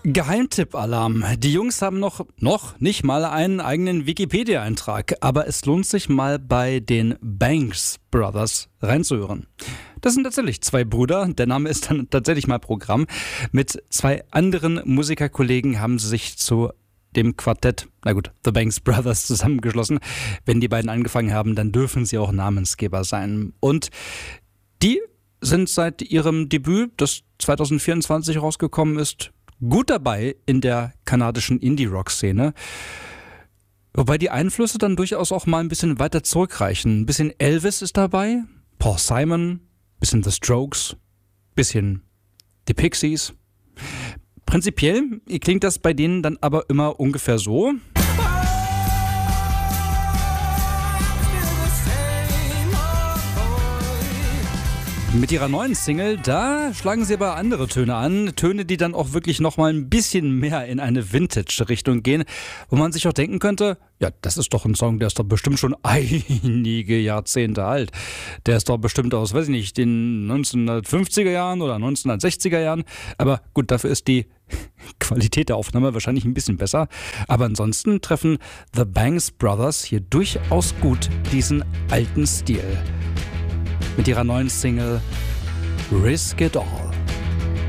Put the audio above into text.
Geheimtipp-Alarm. Die Jungs haben noch nicht mal einen eigenen Wikipedia-Eintrag, aber es lohnt sich mal bei den Banks Brothers reinzuhören. Das sind tatsächlich zwei Brüder, der Name ist dann tatsächlich mal Programm. Mit zwei anderen Musikerkollegen haben sie sich zu dem Quartett, The Banks Brothers zusammengeschlossen. Wenn die beiden angefangen haben, dann dürfen sie auch Namensgeber sein. Und die sind seit ihrem Debüt, das 2024 rausgekommen ist, gut dabei in der kanadischen Indie-Rock-Szene. Wobei die Einflüsse dann durchaus auch mal ein bisschen weiter zurückreichen. Ein bisschen Elvis ist dabei, Paul Simon, bisschen The Strokes, bisschen die Pixies. Prinzipiell klingt das bei denen dann aber immer ungefähr so. Mit ihrer neuen Single, da schlagen sie aber andere Töne an. Töne, die dann auch wirklich nochmal ein bisschen mehr in eine Vintage-Richtung gehen. Wo man sich auch denken könnte, ja, das ist doch ein Song, der ist doch bestimmt schon einige Jahrzehnte alt. Der ist doch bestimmt aus, weiß ich nicht, den 1950er Jahren oder 1960er Jahren. Aber gut, dafür ist die Qualität der Aufnahme wahrscheinlich ein bisschen besser. Aber ansonsten treffen The Banks Brothers hier durchaus gut diesen alten Stil. Mit ihrer neuen Single Risk It All.